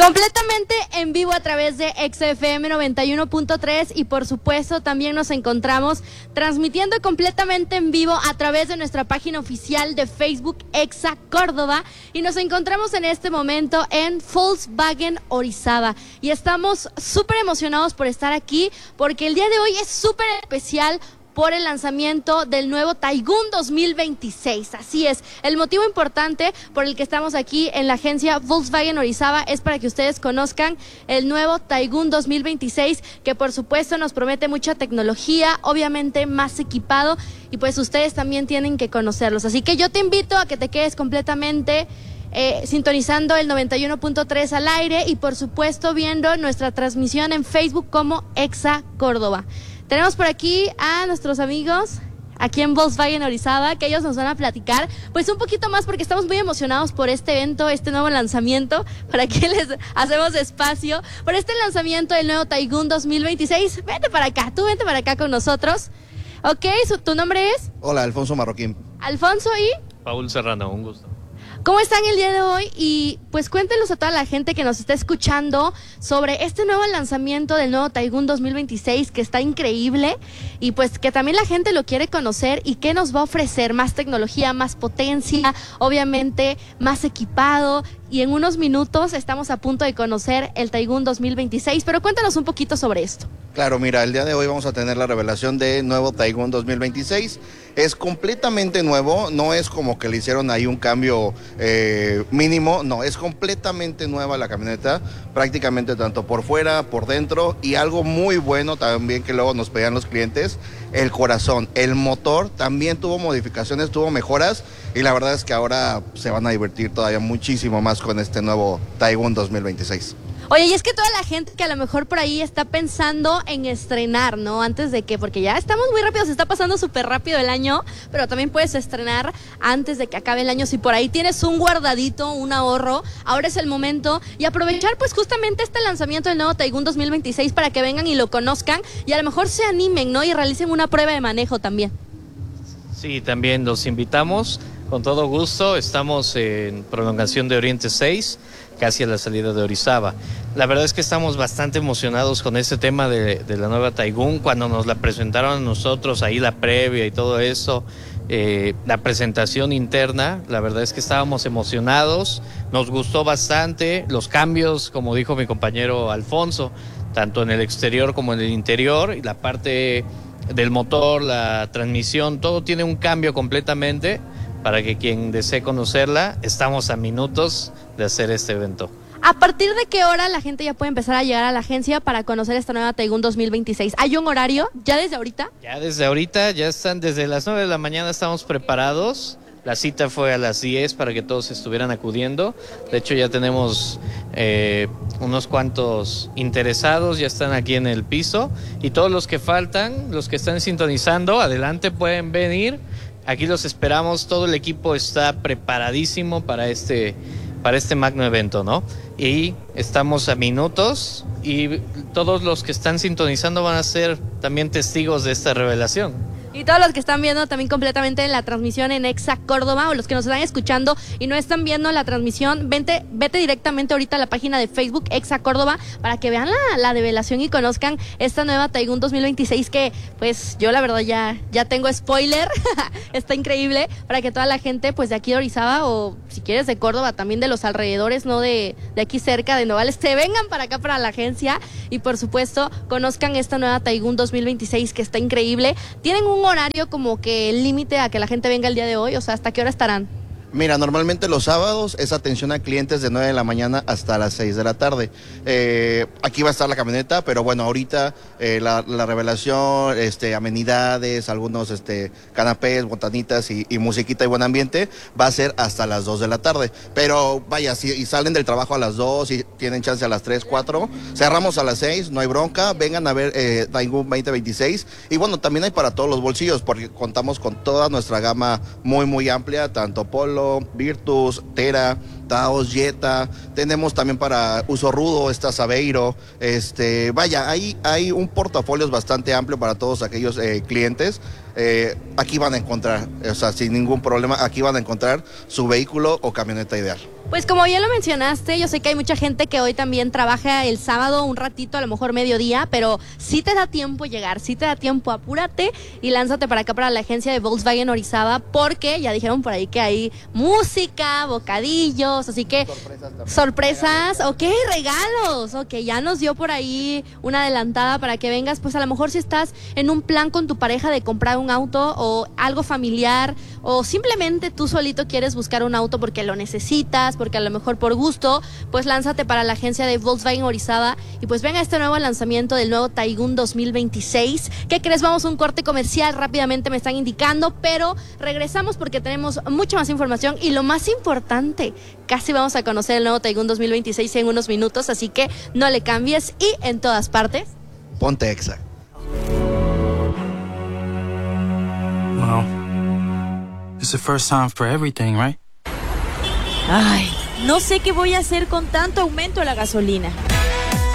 Completamente en vivo a través de XFM 91.3 y por supuesto también nos encontramos transmitiendo completamente en vivo a través de nuestra página oficial de Facebook Exa Córdoba y nos encontramos en este momento en Volkswagen Orizaba y estamos súper emocionados por estar aquí porque el día de hoy es súper especial por el lanzamiento del nuevo Taigun 2026. Así es, el motivo importante por el que estamos aquí en la agencia Volkswagen Orizaba es para que ustedes conozcan el nuevo Taigun 2026, que por supuesto nos promete mucha tecnología, obviamente más equipado, y pues ustedes también tienen que conocerlos. Así que yo te invito a que te quedes completamente sintonizando el 91.3 al aire y por supuesto viendo nuestra transmisión en Facebook como Exa Córdoba. Tenemos por aquí a nuestros amigos aquí en Volkswagen Orizaba, que ellos nos van a platicar pues un poquito más porque estamos muy emocionados por este evento, este nuevo lanzamiento, para que les hacemos espacio por este lanzamiento del nuevo Taigun 2026. Vente para acá, tú vente para acá con nosotros. Ok, ¿tu nombre es? Hola, Alfonso Marroquín. Alfonso y... Paul Serrano, un gusto. ¿Cómo están el día de hoy? Y pues cuéntenos a toda la gente que nos está escuchando sobre este nuevo lanzamiento del nuevo Taigun 2026 que está increíble y pues que también la gente lo quiere conocer y qué nos va a ofrecer, más tecnología, más potencia, obviamente más equipado, y en unos minutos estamos a punto de conocer el Taigun 2026, pero cuéntanos un poquito sobre esto. Claro, mira, el día de hoy vamos a tener la revelación de nuevo Taigun 2026. Es completamente nuevo, no es como que le hicieron ahí un cambio mínimo, no, es completamente nueva la camioneta, prácticamente tanto por fuera, por dentro, y algo muy bueno también que luego nos pedían los clientes, el corazón, el motor también tuvo modificaciones, tuvo mejoras, y la verdad es que ahora se van a divertir todavía muchísimo más con este nuevo Taigun 2026. Oye, y es que toda la gente que a lo mejor por ahí está pensando en estrenar, ¿no? Antes de que, porque ya estamos muy rápido, se está pasando súper rápido el año, pero también puedes estrenar antes de que acabe el año. Si por ahí tienes un guardadito, un ahorro, ahora es el momento y aprovechar pues justamente este lanzamiento del nuevo Taigun 2026 para que vengan y lo conozcan y a lo mejor se animen, ¿no? Y realicen una prueba de manejo también. Sí, también los invitamos con todo gusto. Estamos en prolongación de Oriente 6, casi a la salida de Orizaba. La verdad es que estamos bastante emocionados con este tema de la nueva Taigun. Cuando nos la presentaron a nosotros, ahí la previa y todo eso, la presentación interna, la verdad es que estábamos emocionados, nos gustó bastante los cambios, como dijo mi compañero Alfonso, tanto en el exterior como en el interior, y la parte del motor, la transmisión, todo tiene un cambio completamente. Para que quien desee conocerla, estamos a minutos de hacer este evento. ¿A partir de qué hora la gente ya puede empezar a llegar a la agencia para conocer esta nueva Taigun 2026? ¿Hay un horario ya desde ahorita? Ya desde ahorita, ya están desde las 9 de la mañana estamos preparados. La cita fue a las 10 para que todos estuvieran acudiendo. De hecho, ya tenemos unos cuantos interesados, ya están aquí en el piso. Y todos los que faltan, los que están sintonizando, adelante pueden venir. Aquí los esperamos, todo el equipo está preparadísimo para este magno evento, ¿no? Y estamos a minutos y todos los que están sintonizando van a ser también testigos de esta revelación. Y todos los que están viendo también completamente en la transmisión en Exa Córdoba o los que nos están escuchando y no están viendo la transmisión, vete directamente ahorita a la página de Facebook Exa Córdoba para que vean la revelación y conozcan esta nueva Taigun 2026 que pues yo la verdad ya tengo spoiler, está increíble para que toda la gente pues de aquí de Orizaba o si quieres de Córdoba también de los alrededores, no de aquí cerca de Nogales, se vengan para acá para la agencia y por supuesto conozcan esta nueva Taigun 2026 que está increíble. Tienen un horario como que el límite a que la gente venga el día de hoy, o sea, ¿hasta qué hora estarán? Mira, normalmente los sábados es atención a clientes de 9 de la mañana hasta las 6 de la tarde. Aquí va a estar la camioneta, pero bueno, ahorita la revelación, amenidades, algunos canapés, botanitas y musiquita y buen ambiente va a ser hasta las 2 de la tarde. Pero vaya, si salen del trabajo a las 2 y tienen chance a las 3, 4, cerramos a las 6, no hay bronca, vengan a ver Taigun 2026. Y bueno, también hay para todos los bolsillos, porque contamos con toda nuestra gama muy amplia, tanto Polo, Virtus, Tera, Taos, Jetta, tenemos también para uso rudo, está Saveiro, vaya, hay un portafolio bastante amplio para todos aquellos clientes. aquí van a encontrar, o sea, sin ningún problema, aquí van a encontrar su vehículo o camioneta ideal. Pues como bien lo mencionaste, yo sé que hay mucha gente que hoy también trabaja el sábado un ratito, a lo mejor mediodía, pero sí te da tiempo llegar, sí te da tiempo, apúrate y lánzate para acá, para la agencia de Volkswagen Orizaba, porque ya dijeron por ahí que hay música, bocadillos, así que sorpresas, ok, regalos, ok, ya nos dio por ahí una adelantada para que vengas, pues a lo mejor si estás en un plan con tu pareja de comprar un auto o algo familiar, o simplemente tú solito quieres buscar un auto porque lo necesitas, porque a lo mejor por gusto, pues lánzate para la agencia de Volkswagen Orizaba y pues venga este nuevo lanzamiento del nuevo Taygun 2026. ¿Qué crees? Vamos a un corte comercial, rápidamente me están indicando, pero regresamos porque tenemos mucha más información y lo más importante, casi vamos a conocer el nuevo Taygun 2026 en unos minutos, así que no le cambies y en todas partes. Ponte Exa. Well, it's the first time for everything, right? Ay, no sé qué voy a hacer con tanto aumento de la gasolina.